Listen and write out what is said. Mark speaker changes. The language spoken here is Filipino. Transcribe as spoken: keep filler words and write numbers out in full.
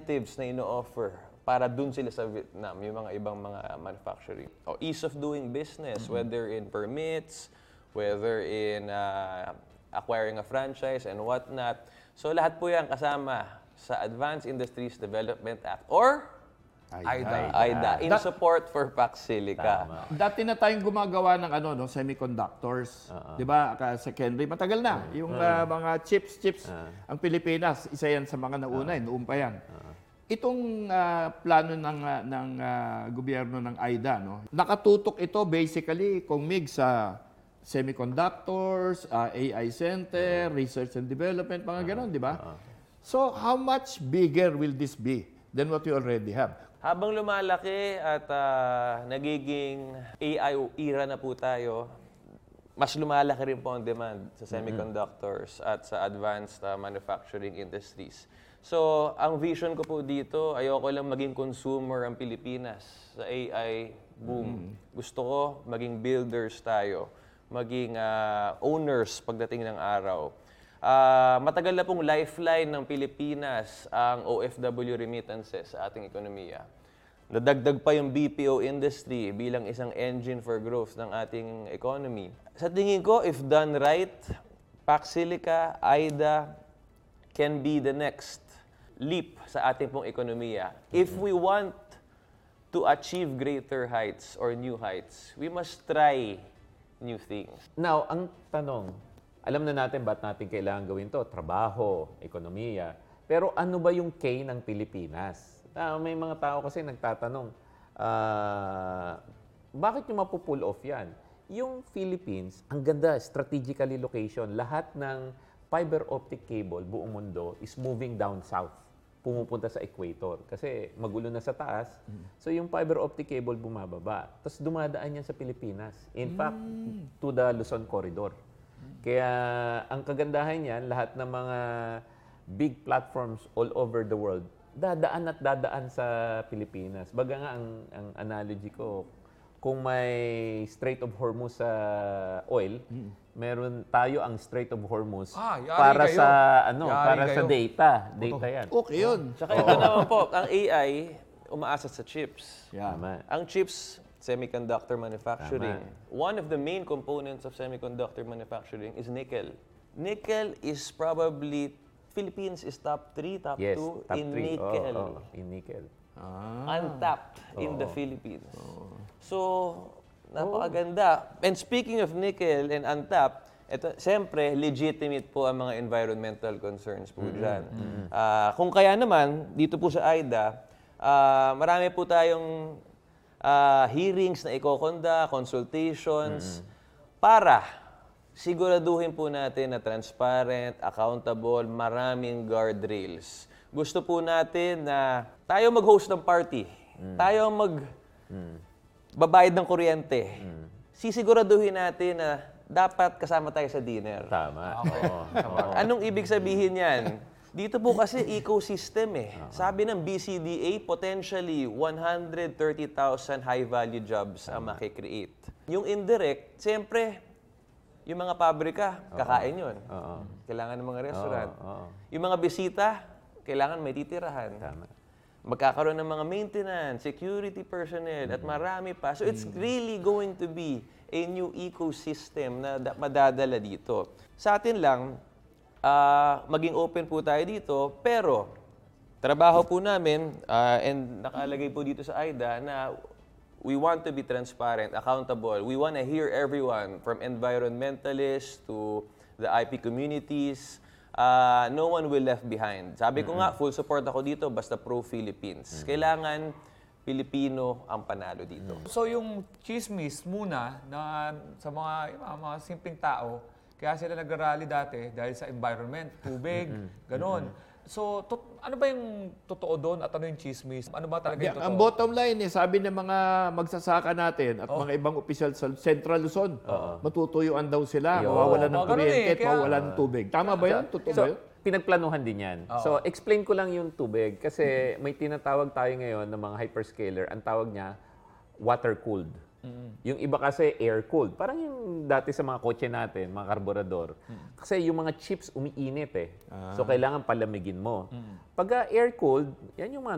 Speaker 1: incentives na ino-offer para dun sila sa Vietnam, yung mga ibang mga manufacturing. O ease of doing business, mm-hmm. whether in permits, whether in uh, acquiring a franchise and whatnot. So lahat po yan kasama sa Advanced Industries Development Act or AIDA. AIDA, in
Speaker 2: Da-
Speaker 1: support for Pax Silica.
Speaker 3: Tama.
Speaker 2: Dati na tayong gumagawa ng ano, no, semiconductors.
Speaker 3: Oo.
Speaker 2: 'Di ba? Ka- Secondary, matagal na. Yung ah, mga chips, chips, ang Pilipinas, isa yan sa mga nauna, uh noon pa yan. Itong ah, plano ng ah, ng ah, gobyerno ng AIDA, no. Nakatutok ito basically kung mig sa semiconductors, ah, A I center, research and development, mga ganon, 'di ba? So, how much bigger will this be than what you already have?
Speaker 1: Habang lumalaki at ah, nagiging A I era na po tayo, mas lumalaki rin po ang demand sa semiconductors at sa advanced ah, manufacturing industries. So, ang vision ko po dito, ayoko lang maging consumer ang Pilipinas sa A I boom. Gusto ko maging builders tayo, maging ah, owners pagdating ng araw. Ah, matagal na pong lifeline ng Pilipinas ang O F W remittances sa ating ekonomiya. Nadagdag pa yung B P O industry bilang isang engine for growth ng ating economy. Sa tingin ko, if done right, Pax Silica, AIDA can be the next leap sa ating pong ekonomiya. If we want to achieve greater heights or new heights, we must try new things.
Speaker 3: Now, ang tanong, alam na natin ba't natin kailangan gawin to? Trabaho, ekonomiya. Pero ano ba yung K ng Pilipinas? Ah, may mga tao kasi nagtatanong, ah, bakit nyo mapupull off yan? Yung Philippines, ang ganda, strategically location. Lahat ng fiber optic cable, buong mundo, is moving down south. Pumupunta sa equator. Kasi magulo na sa taas. So yung fiber optic cable bumababa. Tapos dumadaan yan sa Pilipinas. In fact, to the Luzon Corridor. Kaya ang kagandahan niyan, lahat ng mga big platforms all over the world, dadaan at dadaan sa Pilipinas. Baga nga ang, ang analogy ko, kung may Strait of Hormuz sa oil, meron tayo ang Strait of Hormuz
Speaker 4: Ah, yari
Speaker 3: para
Speaker 4: kayo.
Speaker 3: sa ano,
Speaker 4: Yari
Speaker 3: para sa
Speaker 4: kayo.
Speaker 3: data, data yan.
Speaker 2: Okay yun.
Speaker 1: Tsaka ito naman po, ang A I, umaasa sa chips.
Speaker 3: Tama.
Speaker 1: Ang chips, semiconductor manufacturing. One of the main components of semiconductor manufacturing is nickel. Nickel is probably, Philippines is top three, top
Speaker 3: Yes,
Speaker 1: two
Speaker 3: top
Speaker 1: in
Speaker 3: three.
Speaker 1: nickel.
Speaker 3: Oh, oh, in nickel.
Speaker 1: Untapped in the Philippines. So, napakaganda. And speaking of nickel and untapped, ito, siyempre, legitimate po ang mga environmental concerns po dyan. Ah, kung kaya naman, dito po sa AIDA, ah, marami po tayong ah, hearings na ikokonda, consultations, para siguraduhin po natin na transparent, accountable, maraming guardrails. Gusto po natin na tayo mag-host ng party, tayo mag babayad ng kuryente. Sisiguraduhin natin na dapat kasama tayo sa dinner.
Speaker 3: Tama. Oo. Oo.
Speaker 1: Anong ibig sabihin yan? Dito po kasi ecosystem eh. Sabi ng B C D A, potentially one hundred thirty thousand high-value jobs ang makikreate. Yung indirect, siyempre, yung mga pabrika, kakain yun. Kailangan ng mga restaurant. Yung mga bisita, kailangan may titirahan.
Speaker 3: Tama.
Speaker 1: Magkakaroon ng mga maintenance, security personnel, at marami pa. So it's really going to be a new ecosystem na da- madadala dito. Sa atin lang, ah, maging open po tayo dito, pero trabaho po namin, ah, and nakalagay po dito sa AIDA na we want to be transparent, accountable. We want to hear everyone, from environmentalists to the I P communities. Uh, no one will left behind. Sabi ko nga, full support ako dito, basta pro-Philippines. Kailangan Pilipino ang panalo dito.
Speaker 4: So yung chismis muna na sa mga, mga, mga simpleng tao, kaya sila nag-rally dati dahil sa environment, tubig, ganon. So, to, ano ba yung totoo doon at ano yung chismis? Ano ba talaga yung
Speaker 2: Yeah,
Speaker 4: totoo?
Speaker 2: ang bottom line, eh, sabi ng mga magsasaka natin at mga ibang opisyal sa Central Luzon, matutuyuan daw sila,
Speaker 3: Yo.
Speaker 2: mawawalan ng
Speaker 4: Oo, ganun
Speaker 2: kuryente
Speaker 4: eh,
Speaker 2: at
Speaker 4: kaya-
Speaker 2: mawawalan ng tubig. Tama ba yan? Totoo ba
Speaker 3: So,
Speaker 2: yun?
Speaker 3: pinagplanuhan din yan. So, explain ko lang yung tubig kasi may tinatawag tayo ngayon ng mga hyperscaler. Ang tawag niya, water-cooled. Yung iba kasi air-cooled. Parang yung dati sa mga kotse natin, mga karburador. Kasi yung mga chips umiinit eh. So, kailangan palamigin mo. Pag air-cooled, yan yung mga